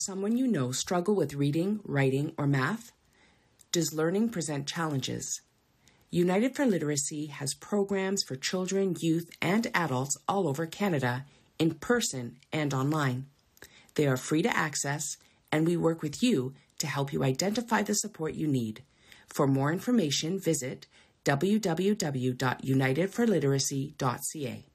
Someone you know struggle with reading, writing, or math? Does learning present challenges? United for Literacy has programs for children, youth, and adults all over Canada, in person and online. They are free to access, and we work with you to help you identify the support you need. For more information, visit www.unitedforliteracy.ca.